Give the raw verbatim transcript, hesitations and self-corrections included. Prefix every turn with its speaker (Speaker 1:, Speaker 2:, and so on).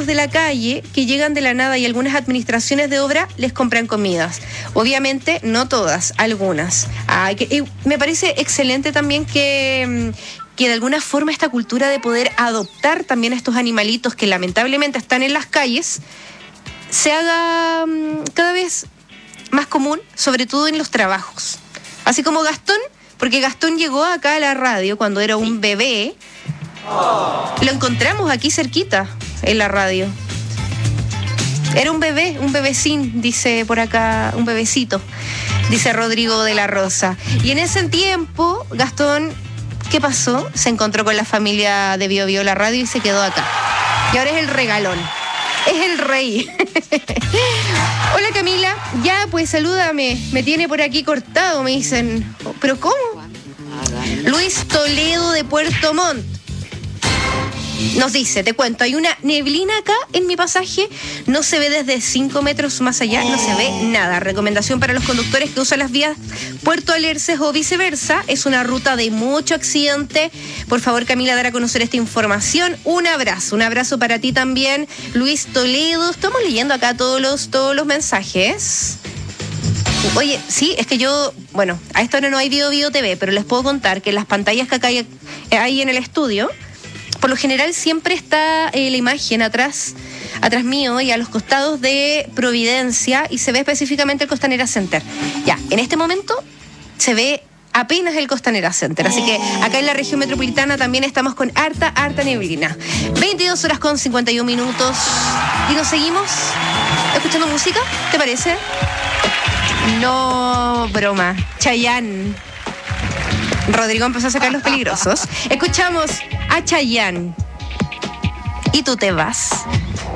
Speaker 1: de la calle que llegan de la nada y algunas administraciones de obra les compran comidas. Obviamente no todas, algunas. Ah, que, y me parece excelente también que... que de alguna forma esta cultura de poder adoptar también a estos animalitos que lamentablemente están en las calles se haga cada vez más común, sobre todo en los trabajos. Así como Gastón, porque Gastón llegó acá a la radio cuando era un bebé. Lo encontramos aquí cerquita, en la radio. Era un bebé, un bebecín, dice por acá, un bebecito, dice Rodrigo de la Rosa. Y en ese tiempo, Gastón, ¿qué pasó? Se encontró con la familia de Bio Bio la radio y se quedó acá. Y ahora es el regalón. Es el rey. Hola Camila, ya pues salúdame. Me tiene por aquí cortado, me dicen. ¿Pero cómo? Luis Toledo de Puerto Montt nos dice, te cuento, hay una neblina acá en mi pasaje, no se ve desde cinco metros más allá, no se ve nada. Recomendación para los conductores que usan las vías Puerto Alerces o viceversa, es una ruta de mucho accidente. Por favor, Camila, dar a conocer esta información. Un abrazo, un abrazo para ti también, Luis Toledo. Estamos leyendo acá todos los, todos los mensajes. Oye, sí, es que yo, bueno, a esta hora no hay Bio Bio T V, pero les puedo contar que en las pantallas que acá hay, hay en el estudio, por lo general siempre está eh, la imagen atrás, atrás mío y a los costados de Providencia y se ve específicamente el Costanera Center. Ya, en este momento se ve apenas el Costanera Center, así que acá en la región metropolitana también estamos con harta, harta neblina. veintidós horas con cincuenta y un minutos y nos seguimos escuchando música, ¿te parece? No, broma. Chayanne. Rodrigo empezó a sacar los peligrosos. Escuchamos a Chayanne. Y tú te vas.